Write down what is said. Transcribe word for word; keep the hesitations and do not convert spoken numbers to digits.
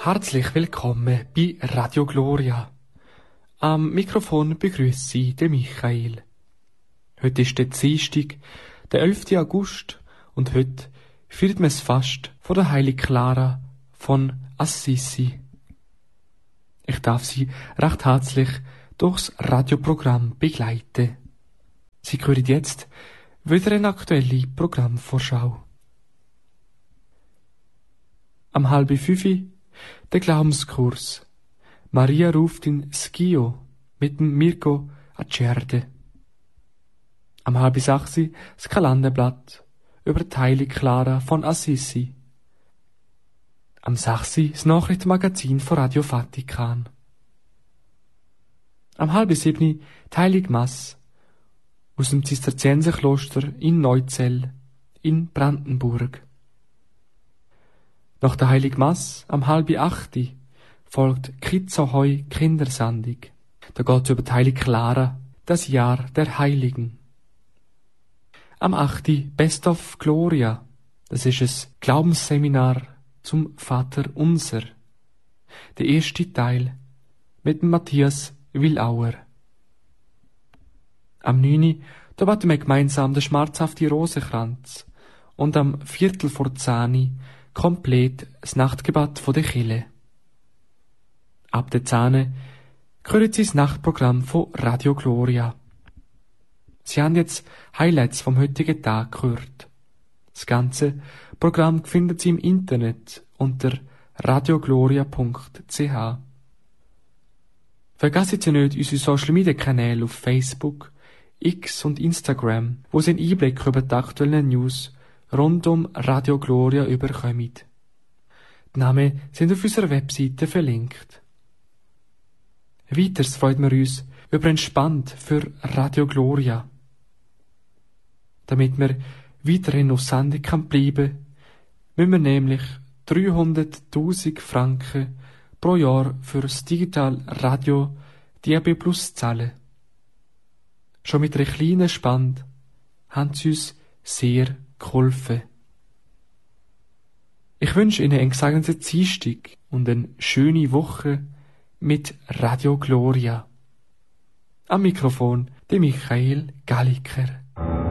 Herzlich willkommen bei Radio Gloria. Am Mikrofon begrüßt Sie den Michael. Heute ist der Dienstag, der elfte August, und heute feiert man das Fast von der Heiligen Clara von Assisi. Ich darf Sie recht herzlich durchs Radioprogramm begleiten. Sie hören jetzt wieder eine aktuelle Programmvorschau. Am halb fünf der Glaubenskurs. Maria ruft in Schio mit dem Mirko Acerde. Am halb sechs das Kalenderblatt über die Heilige Clara von Assisi. Am sechs das Nachrichtenmagazin von Radio Vatikan. Am halb sieben die Heilige Messe aus dem Zisterzienserkloster in Neuzell in Brandenburg. Nach der Heiligen Messe am halb acht folgt Kitzohoi Kindersendung. Da geht es über die Heilige Clara, das Jahr der Heiligen. Am acht Best of Gloria, das ist ein Glaubensseminar zum Vater Unser. Der erste Teil mit Matthias Willauer. Am neun da beten wir gemeinsam den schmerzhaften Rosenkranz und am Viertel vor zehn komplett das Nachtgebet von der Kirche. Ab der zehn hören Sie das Nachtprogramm von Radio Gloria. Sie haben jetzt Highlights vom heutigen Tag gehört. Das ganze Programm finden Sie im Internet unter radiogloria punkt c h. Vergessen Sie nicht unsere Social Media Kanäle auf Facebook, X und Instagram, wo Sie einen Einblick über die aktuellen News rund um Radio Gloria überkommen. Die Namen sind auf unserer Webseite verlinkt. Weiters freuen wir uns über ein Spand für Radio Gloria. Damit wir weiterhin auf Sendung kann bleiben, müssen wir nämlich dreihunderttausend Franken pro Jahr für das Digital Radio D A B Plus zahlen. Schon mit einer kleinen Spende haben sie uns sehr geholfen. Ich wünsche Ihnen einen gesegneten Dienstag und eine schöne Woche mit Radio Gloria. Am Mikrofon der Michael Galliker.